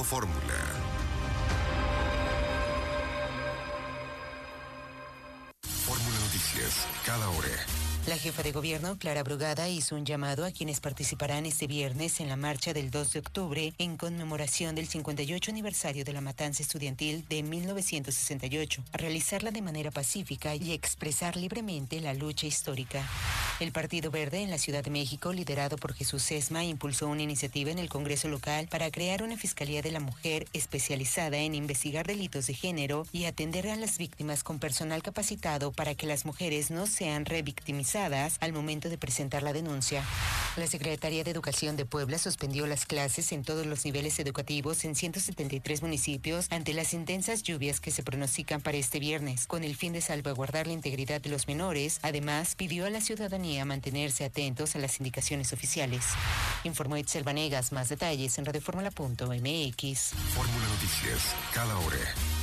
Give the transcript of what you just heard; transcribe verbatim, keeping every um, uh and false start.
Fórmula. Fórmula Noticias, cada hora. La jefa de gobierno, Clara Brugada, hizo un llamado a quienes participarán este viernes en la marcha del dos de octubre en conmemoración del cincuenta y ocho aniversario de la matanza estudiantil de mil novecientos sesenta y ocho, a realizarla de manera pacífica y expresar libremente la lucha histórica. El Partido Verde en la Ciudad de México, liderado por Jesús Sesma, impulsó una iniciativa en el Congreso local para crear una Fiscalía de la Mujer especializada en investigar delitos de género y atender a las víctimas con personal capacitado para que las mujeres no sean revictimizadas al momento de presentar la denuncia. La Secretaría de Educación de Puebla suspendió las clases en todos los niveles educativos en ciento setenta y tres municipios ante las intensas lluvias que se pronostican para este viernes, con el fin de salvaguardar la integridad de los menores. Además, pidió a la ciudadanía mantenerse atentos a las indicaciones oficiales. Informó Itzel Vanegas. Más detalles en radioformula punto m x. Fórmula Noticias, cada hora.